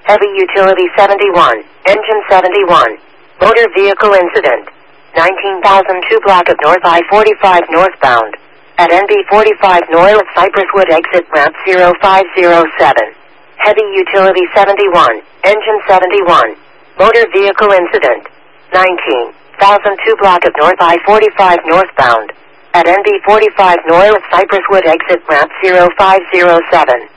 Heavy Utility 71, Engine 71. Motor Vehicle Incident. 19,002 block of North I-45 northbound. At NB45 North Cypresswood exit ramp 0507. Heavy Utility 71, Engine 71. Motor Vehicle Incident. 19,002 block of North I-45 northbound. At NB45 North Cypresswood exit ramp 0507.